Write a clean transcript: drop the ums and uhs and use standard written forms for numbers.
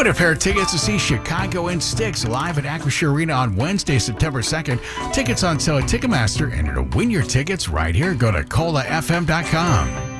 Win a pair of tickets to see Chicago and Styx live at Acrisure Arena on Wednesday, September 2nd. Tickets on sale at Ticketmaster, and to win your tickets right here, go to colafm.com.